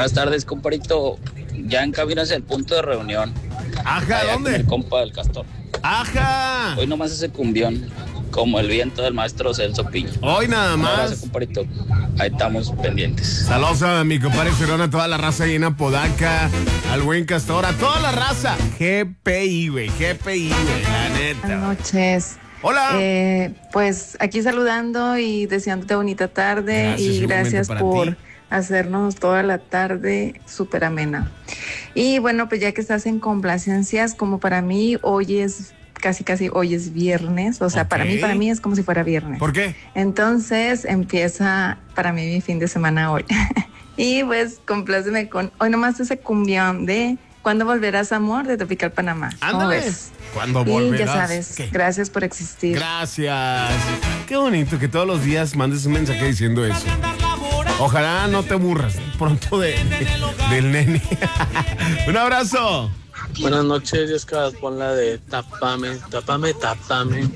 Buenas tardes, comparito. Ya en cabina hacia el punto de reunión. Ajá, Allá ¿dónde? con el compa del Castor. Ajá. Hoy nomás ese cumbión, como el viento del maestro Celso Piña. Hoy nada Un abrazo, más. comparito. Ahí estamos pendientes. Saludos a mi compadre Cerón, a toda la raza ahí en Apodaca, al buen Castor, a toda la raza. GPI, güey, la neta. Buenas noches. Hola. Pues aquí saludando y deseándote bonita tarde. Gracias, y gracias igualmente para por ti. hacernos toda la tarde súper amena. Y bueno, pues ya que estás en complacencias, como para mí hoy es casi hoy es viernes, o sea, Ok. para mí es como si fuera viernes. ¿Por qué? Entonces empieza para mí mi fin de semana hoy. Y pues compláceme con hoy nomás ese cumbión de ¿Cuándo volverás, amor? De Tropical Panamá. ¿Cómo Ándale. ves? ¿Cuándo Y volverás? ya sabes, ¿Qué? gracias por existir. Gracias. Qué bonito que todos los días mandes un mensaje diciendo eso. Ojalá no te aburras pronto del nene. Un abrazo. Buenas noches, Jessica, pon la de tápame, tápame, tápame.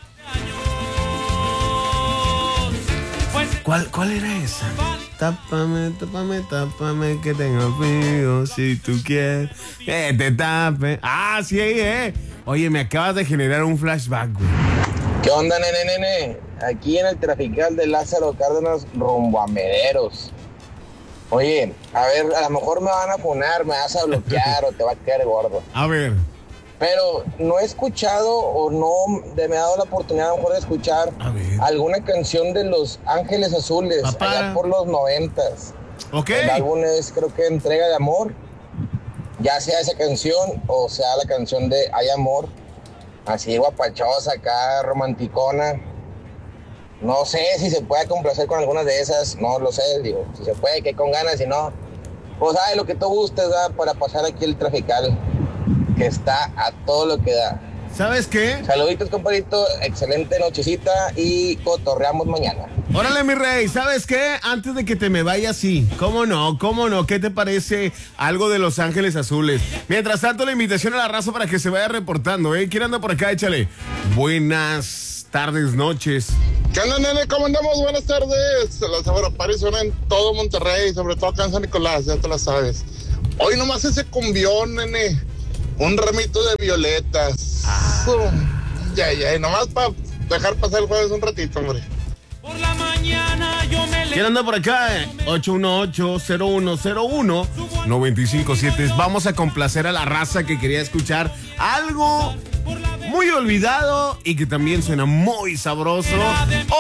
¿Cuál era esa? Tápame, que tengo frío si tú quieres que te tape. Ah, sí, Oye, me acabas de generar un flashback, güey. ¿Qué onda, nene? Aquí en el trafical de Lázaro Cárdenas rumbo a Mederos. Oye, a ver, a lo mejor me van a funar, me vas a bloquear o te va a quedar gordo. A ver. Pero no he escuchado o no me ha dado la oportunidad a lo mejor de escuchar A ver. alguna canción de Los Ángeles Azules, Papá. allá por los 90s. Ok. El álbum es, creo que, Entrega de Amor. Ya sea esa canción o sea la canción de Hay Amor. Así guapachosa acá, romanticona. No sé si se puede complacer con algunas de esas. No lo sé, digo. Si se puede, que con ganas. Si no, pues ay, lo que tú gustes, ¿verdad? Para pasar aquí el trafical, que está a todo lo que da. ¿Sabes qué? Saluditos, compadrito. Excelente nochecita y cotorreamos mañana. Órale, mi rey, ¿sabes qué? Antes de que te me vayas, sí. ¿Cómo no? ¿Qué te parece algo de Los Ángeles Azules? Mientras tanto, la invitación a la raza para que se vaya reportando, ¿eh? ¿Quién anda por acá? Échale. Buenas tardes, noches. ¿Qué onda, nene? ¿Cómo andamos? Buenas tardes. Las Agroparis son en todo Monterrey, sobre todo acá en San Nicolás, ya te la sabes. Hoy nomás ese cumbión, nene. Un ramito de violetas. Ya, nomás para dejar pasar el jueves un ratito, hombre. Por la mañana yo me ¿Quién anda por acá? 818-0101-957. Vamos a complacer a la raza que quería escuchar algo muy olvidado y que también suena muy sabroso.